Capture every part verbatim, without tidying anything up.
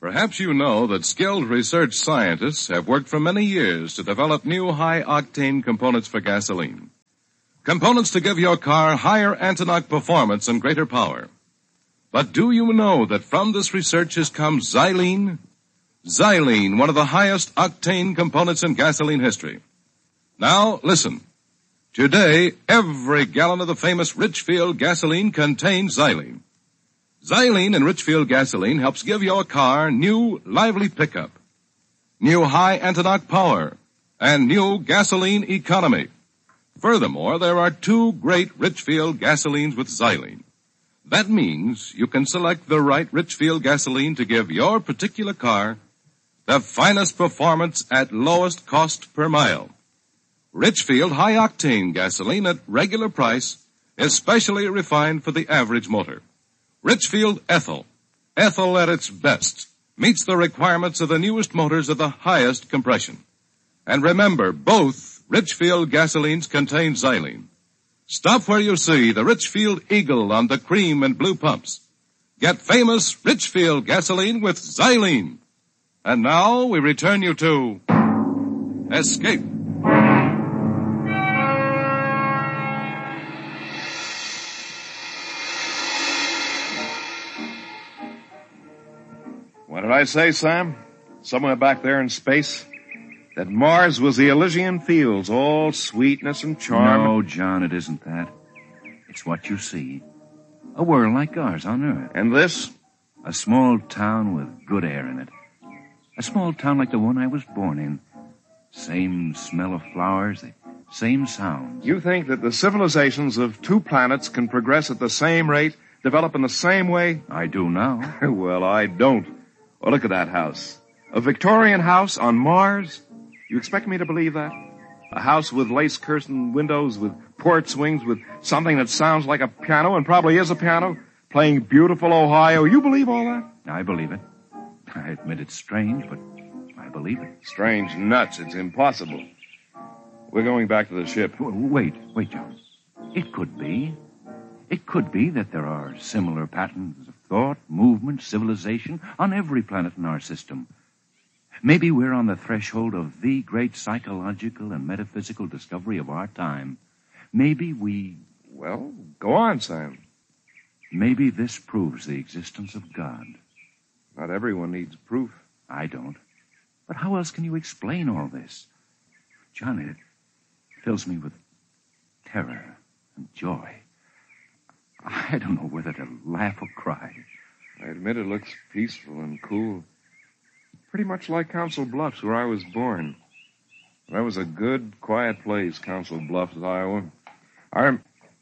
Perhaps you know that skilled research scientists have worked for many years to develop new high-octane components for gasoline. Components to give your car higher anti-knock performance and greater power. But do you know that from this research has come xylene? Xylene, one of the highest octane components in gasoline history. Now, listen. Today, every gallon of the famous Richfield gasoline contains xylene. Xylene in Richfield gasoline helps give your car new, lively pickup, new high anti-knock power, and new gasoline economy. Furthermore, there are two great Richfield gasolines with xylene. That means you can select the right Richfield gasoline to give your particular car the finest performance at lowest cost per mile. Richfield high-octane gasoline at regular price is specially refined for the average motor. Richfield Ethyl, ethyl at its best, meets the requirements of the newest motors of the highest compression. And remember, both Richfield gasolines contain xylene. Stop where you see the Richfield Eagle on the cream and blue pumps. Get famous Richfield gasoline with xylene. And now we return you to Escape. What did I say, Sam? Somewhere back there in space? That Mars was the Elysian fields, all sweetness and charm. No, John, it isn't that. It's what you see. A world like ours on Earth. And this? A small town with good air in it. A small town like the one I was born in. Same smell of flowers, the same sounds. You think that the civilizations of two planets can progress at the same rate, develop in the same way? I do now. Well, I don't. Oh, look at that house. A Victorian house on Mars? You expect me to believe that? A house with lace-curtained windows, with port swings, with something that sounds like a piano and probably is a piano, playing beautiful Ohio. You believe all that? I believe it. I admit it's strange, but I believe it. Strange nuts. It's impossible. We're going back to the ship. Wait, wait, John. It could be. It could be that there are similar patterns of thought, movement, civilization on every planet in our system. Maybe we're on the threshold of the great psychological and metaphysical discovery of our time. Maybe we... Well, go on, Sam. Maybe this proves the existence of God. Not everyone needs proof. I don't. But how else can you explain all this? John, it fills me with terror and joy. I don't know whether to laugh or cry. I admit it looks peaceful and cool. Pretty much like Council Bluffs, where I was born. That was a good, quiet place, Council Bluffs, Iowa. I'm...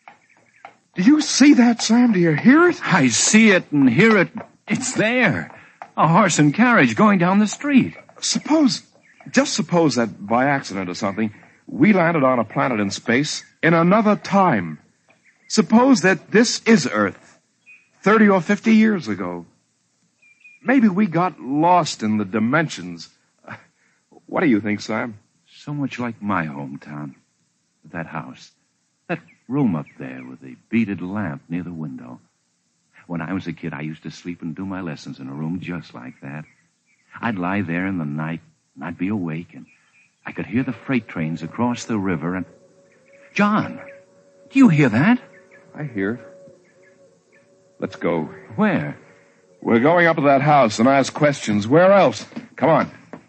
Do you see that, Sam? Do you hear it? I see it and hear it. It's there. A horse and carriage going down the street. Suppose, just suppose that by accident or something, we landed on a planet in space in another time. Suppose that this is Earth, thirty or fifty years ago. Maybe we got lost in the dimensions. What do you think, Sam? So much like my hometown. That house. That room up there with the beaded lamp near the window. When I was a kid, I used to sleep and do my lessons in a room just like that. I'd lie there in the night, and I'd be awake, and I could hear the freight trains across the river, and... John, do you hear that? I hear it. Let's go. Where? We're going up to that house and ask questions. Where else? Come on.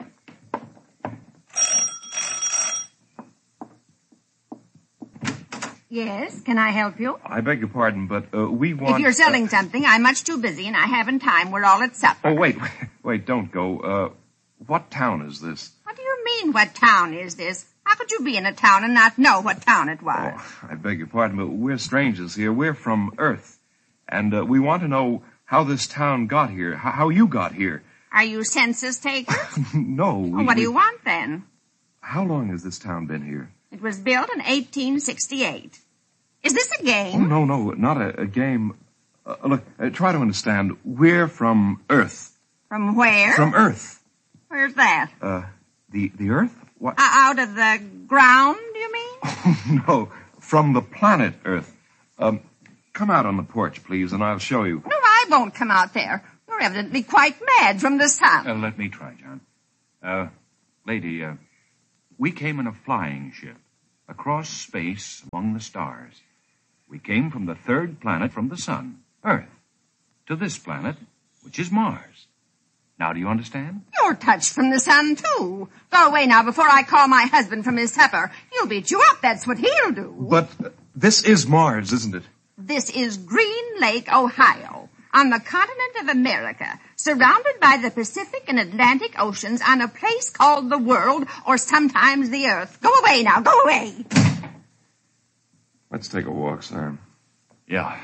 Yes, can I help you? I beg your pardon, but uh, we want... If you're selling uh, something, I'm much too busy and I haven't time. We're all at supper. Oh, wait, wait, wait, don't go. Uh, what town is this? What do you mean, what town is this? How could you be in a town and not know what town it was? Oh, I beg your pardon, but we're strangers here. We're from Earth. And uh, we want to know how this town got here, how, how you got here. Are you census takers? No. We, well, what do we... you want, then? How long has this town been here? It was built in eighteen sixty-eight. Is this a game? Oh, no, no, not a, a game. Uh, look, uh, try to understand. We're from Earth. From where? From Earth. Where's that? Uh, the, the Earth? What? Uh, out of the ground, you mean? Oh, no, from the planet Earth. Um, come out on the porch, please, and I'll show you. No, I won't come out there. You're evidently quite mad from the sound. Uh, let me try, John. Uh, lady, uh, we came in a flying ship across space among the stars. We came from the third planet from the sun, Earth, to this planet, which is Mars. Now, do you understand? You're touched from the sun, too. Go away now before I call my husband from his supper. He'll beat you up. That's what he'll do. But uh, this is Mars, isn't it? This is Green Lake, Ohio, on the continent of America, surrounded by the Pacific and Atlantic Oceans on a place called the world, or sometimes the earth. Go away now. Go away. Let's take a walk, Sam. Yeah.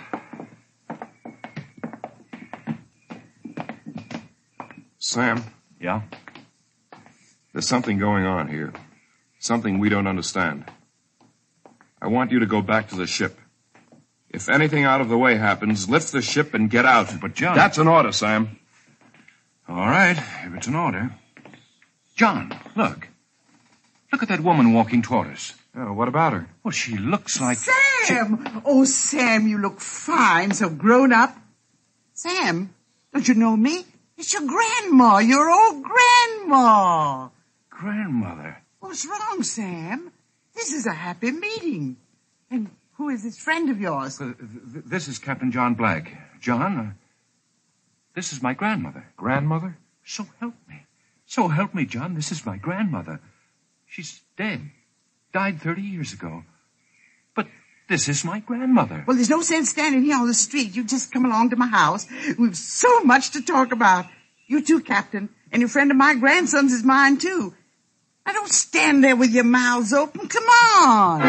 Sam, Yeah? there's something going on here. Something we don't understand. I want you to go back to the ship. If anything out of the way happens, lift the ship and get out. But, John... That's an order, Sam. All right, if it's an order. John, look. Look at that woman walking toward us. Oh, what about her? Well, she looks like... Sam! Oh, Sam, you look fine, so grown up. Sam, don't you know me? It's your grandma, your old grandma. Grandmother. What's wrong, Sam? This is a happy meeting. And who is this friend of yours? Uh, th- this is Captain John Black. John, uh, this is my grandmother. Grandmother? So help me. So help me, John. This is my grandmother. She's dead. Died thirty years ago. But this is my grandmother. Well, there's no sense standing here on the street. You just come along to my house. We've so much to talk about. You too, Captain. And your friend of my grandson's is mine, too. Now, don't stand there with your mouths open. Come on.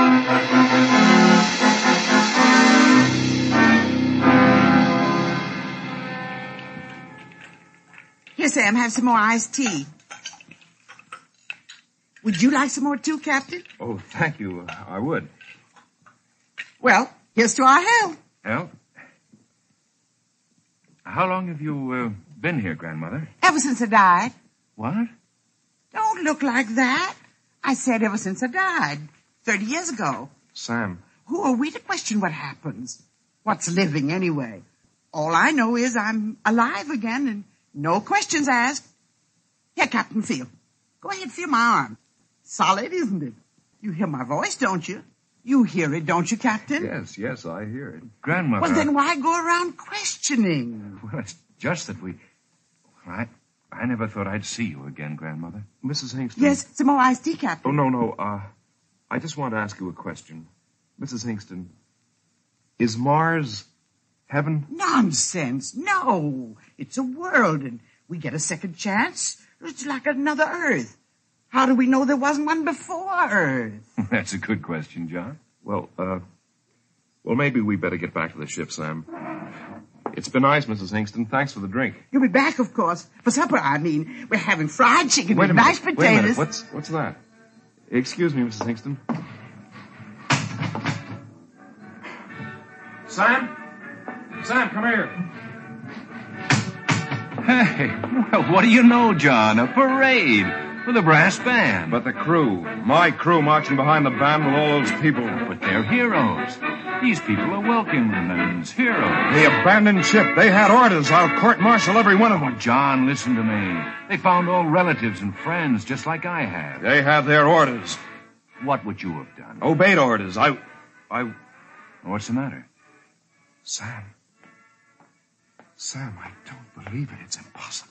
Here, Sam, have some more iced tea. Would you like some more too, Captain? Oh, thank you. I would. Well, here's to our health. Well, how long have you uh, been here, grandmother? Ever since I died. What? Don't look like that. I said ever since I died. Thirty years ago. Sam. Who are we to question what happens? What's living, anyway? All I know is I'm alive again and no questions asked. Here, Captain, feel. Go ahead, feel my arm. Solid, isn't it? You hear my voice, don't you? You hear it, don't you, Captain? Yes, yes, I hear it. Grandmother. Well, then why go around questioning? Well, it's just that we... I, I never thought I'd see you again, grandmother. Missus Hingston. Yes, some more iced tea, Oh, Captain. no, no. Uh, I just want to ask you a question. Missus Hingston, is Mars heaven? Nonsense. No. It's a world, and we get a second chance. It's like another Earth. How do we know there wasn't one before Earth? That's a good question, John. Well, uh, well, maybe we better get back to the ship, Sam. It's been nice, Missus Hingston. Thanks for the drink. You'll be back, of course. For supper, I mean. We're having fried chicken Wait a with minute. mashed Wait a minute. potatoes. What's, what's that? Excuse me, Missus Hingston. Sam? Sam, come here. Hey, well, what do you know, John? A parade with a brass band. But the crew, my crew marching behind the band with all those people. But they're heroes. These people are Wilkington's heroes. The abandoned ship, they had orders. I'll court-martial every one of them. John, listen to me. They found old relatives and friends just like I have. They had their orders. What would you have done? Obeyed orders. I... I... What's the matter? Sam. Sam, I don't believe it. It's impossible.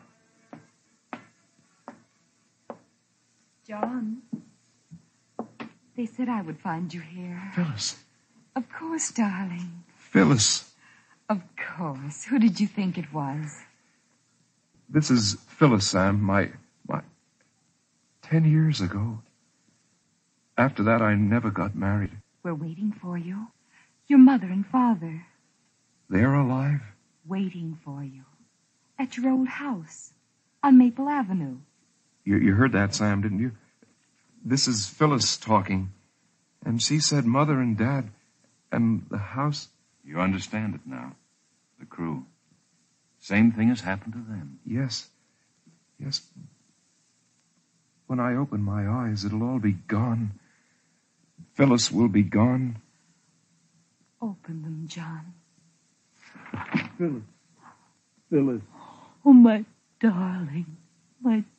John, they said I would find you here. Phyllis. Of course, darling. Phyllis. Of course. Who did you think it was? This is Phyllis, Sam. My... my... Ten years ago. After that, I never got married. We're waiting for you. Your mother and father. They're alive? Waiting for you. At your old house. On Maple Avenue. You, you heard that, Sam, didn't you? This is Phyllis talking. And she said Mother and Dad and the house... You understand it now. The crew. Same thing has happened to them. Yes. Yes. When I open my eyes, it'll all be gone. Phyllis will be gone. Open them, John. Phyllis. Phyllis. Oh, my darling, my